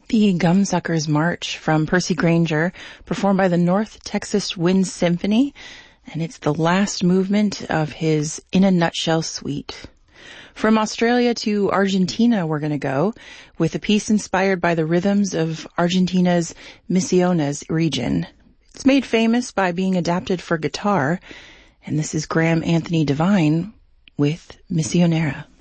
The Gumsuckers March from Percy Grainger, performed by the North Texas Wind Symphony, and it's the last movement of his In a Nutshell suite. From Australia to Argentina we're going to go, with a piece inspired by the rhythms of Argentina's Misiones region. It's made famous by being adapted for guitar, and this is Graham Anthony Devine with Misionera.